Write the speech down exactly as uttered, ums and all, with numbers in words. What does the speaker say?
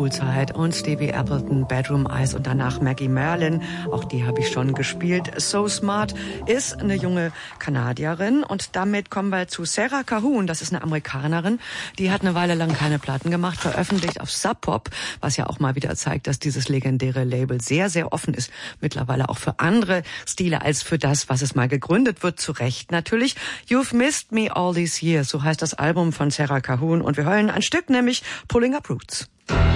Schulzeit und Stevie Appleton, Bedroom Eyes und danach Maggie Merlin. Auch die habe ich schon gespielt. So Smart ist eine junge Kanadierin und damit kommen wir zu Sarah Cahoon. Das ist eine Amerikanerin. Die hat eine Weile lang keine Platten gemacht, veröffentlicht auf Sub Pop, was ja auch mal wieder zeigt, dass dieses legendäre Label sehr, sehr offen ist. Mittlerweile auch für andere Stile als für das, was es mal gegründet wird. Zu Recht natürlich. You've Missed Me All These Years, so heißt das Album von Sarah Cahoon. Und wir hören ein Stück, nämlich Pulling Up Roots.